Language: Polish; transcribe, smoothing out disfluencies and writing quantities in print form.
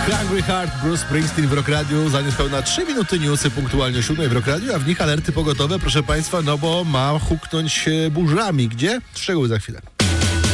Hungry Heart, Bruce Springsteen w Rock Radiu. Za niespełna 3 minuty newsy punktualnie o 7 w Rock Radiu, a w nich alerty pogotowe, proszę Państwa, no bo ma huknąć burzami. Gdzie? Szczegóły za chwilę.